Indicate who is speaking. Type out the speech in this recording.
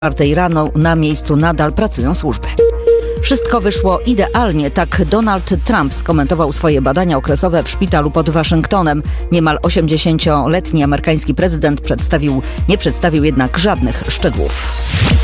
Speaker 1: 4 rano na miejscu nadal pracują służby. Wszystko wyszło idealnie, tak Donald Trump skomentował swoje badania okresowe w szpitalu pod Waszyngtonem. Niemal 80-letni amerykański prezydent nie przedstawił jednak żadnych szczegółów.